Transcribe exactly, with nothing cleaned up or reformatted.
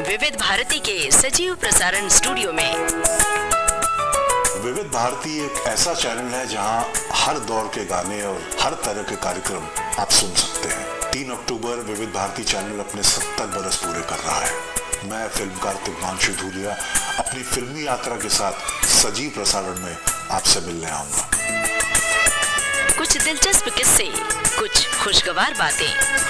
विविध भारती के सजीव प्रसारण स्टूडियो में। विविध भारती एक ऐसा चैनल है जहां हर दौर के गाने और हर तरह के कार्यक्रम आप सुन सकते हैं। तीन अक्टूबर विविध भारती चैनल अपने सत्तर बरस पूरे कर रहा है। मैं फिल्मकार तिग्मांशु धूलिया अपनी फिल्मी यात्रा के साथ सजीव प्रसारण में आपसे मिलने आऊंगा। कुछ दिलचस्प किस्से, कुछ खुशगवार बातें।